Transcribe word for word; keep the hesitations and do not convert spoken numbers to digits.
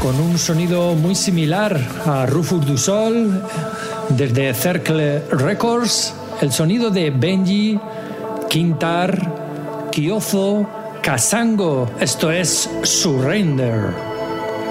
con un sonido muy similar a Rufus du Sol, desde Cercle Records, el sonido de Benji, Quintar, Kiozo, Casango. Esto es Surrender.